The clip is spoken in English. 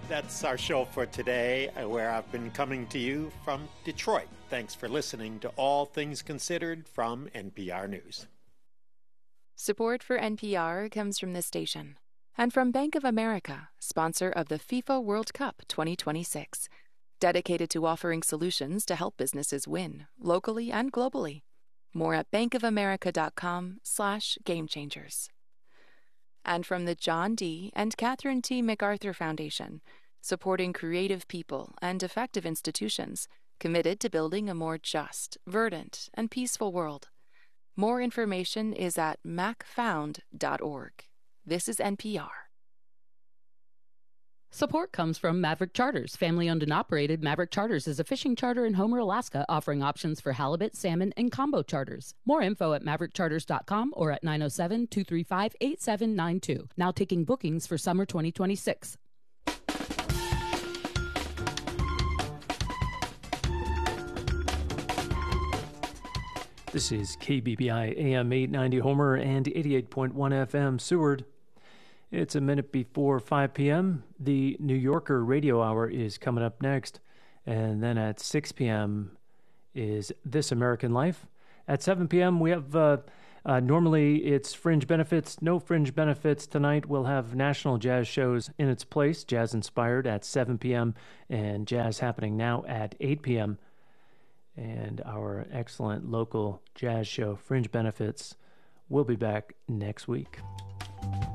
That's our show for today, where I've been coming to you from Detroit. Thanks for listening to All Things Considered from NPR News. Support for NPR comes from this station and from Bank of America, sponsor of the FIFA World Cup 2026, dedicated to offering solutions to help businesses win, locally and globally. More at bankofamerica.com/gamechangers. And from the John D. and Catherine T. MacArthur Foundation, supporting creative people and effective institutions committed to building a more just, verdant, and peaceful world. More information is at macfound.org. This is NPR. Support comes from Maverick Charters. Family-owned and operated, Maverick Charters is a fishing charter in Homer, Alaska, offering options for halibut, salmon, and combo charters. More info at maverickcharters.com or at 907-235-8792. Now taking bookings for summer 2026. This is KBBI AM 890 Homer and 88.1 FM Seward. It's a minute before 5 p.m. The New Yorker Radio Hour is coming up next. And then at 6 p.m. is This American Life. At 7 p.m. we have, normally it's Fringe Benefits. No Fringe Benefits tonight. We'll have national jazz shows in its place, Jazz Inspired at 7 p.m. and Jazz Happening Now at 8 p.m. And our excellent local jazz show, Fringe Benefits, will be back next week.